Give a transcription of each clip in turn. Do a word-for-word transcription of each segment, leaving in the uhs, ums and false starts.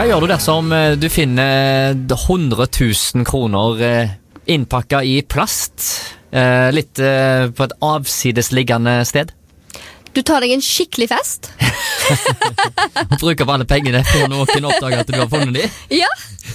Hva gjør du dersom eh, du finner hundre tusen kroner eh, innpakket i plast, eh, litt eh, på et avsidesliggende sted? Du tar deg en skikkelig fest. Og bruker på alle pengene før noen oppdager at du har funnet de? Ja.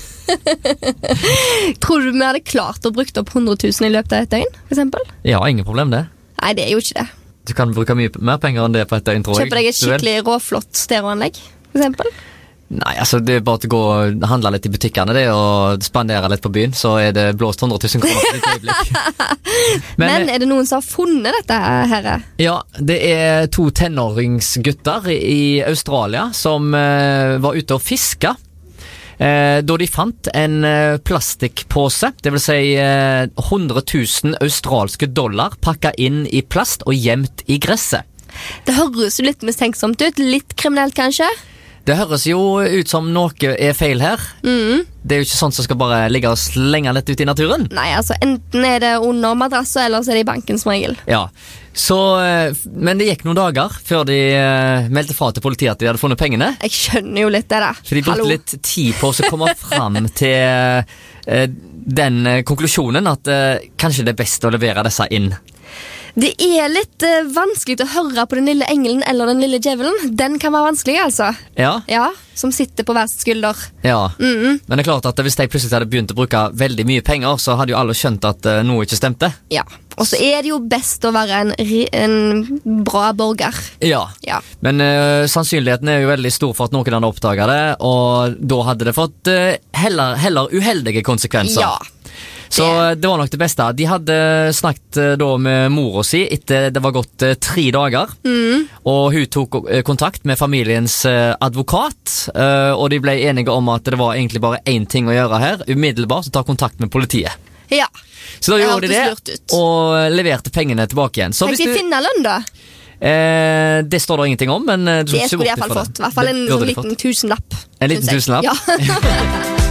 Tror du vi hadde klart å bruke opp hundre tusen i løpet av et døgn, for eksempel? Ja, ingen problem det. Nei, det er jo ikke det. Du kan bruke mye mer penger enn det på et døgn, tror jeg. Kjøper deg et skikkelig råflott stereoanlegg, for eksempel? Nei, altså det er bare til å gå og handle litt i butikkene det, og spandere litt på byen, så er det blåst hundre tusen kroner for et øyeblikk. Men, Men er det noen som har funnet dette her? Ja, det er to tenåringsgutter i Australia som uh, var ute og fiska. Eh, da de fant en eh, plastikkpose, det vil si eh, hundre tusen australske dollar pakket inn i plast og gjemt i gresset. Det høres jo litt mistenksomt ut, litt kriminelt kanskje? Det høres jo ut som noe er feil her. Mm. Det er jo ikke sånn som skal bare ligge og slenge litt ut i naturen. Nei, altså enten er det under madrasset, eller så er det i banken som regel. Ja, så, men det gikk noen dager før de uh, meldte fra til politiet at de hadde funnet pengene. Jeg skjønner jo litt det da. For de brukte litt tid på å komme fram til uh, den uh, konklusjonen at uh, kanskje det er best å levere disse inn. Det er litt uh, vanskelig å høre på den lille engelen eller den lille djevelen. Den kan være vanskelig, altså. Ja. Ja, som sitter på hver skulder. Ja, mm-hmm. Men det er klart at hvis de plutselig hadde begynt å bruke veldig mye penger, så hadde jo alle skjønt at uh, noe ikke stemte. Ja, og så er det jo best å være en, en bra borger. Ja, ja. Men uh, sannsynligheten er jo veldig stor for at noen hadde oppdaget det, og da hadde det fått uh, heller, heller uheldige konsekvenser. Ja. Så det. det var nok det beste. De hadde snakket uh, da med mora si etter det var gått uh, tre dager, mm. og hun tok uh, kontakt med familiens uh, advokat, uh, og de ble enige om at det var egentlig bare én ting å gjøre her, umiddelbart å ta kontakt med politiet. Ja. Så da gjorde de det, og leverte pengene tilbake igjen. Så Fikk de finne lønn da? Eh, det står det ingenting om, men det skulle de i hvert fall fått. I hvert fall en sånn liten tusenlapp. En liten tusenlapp? Ja.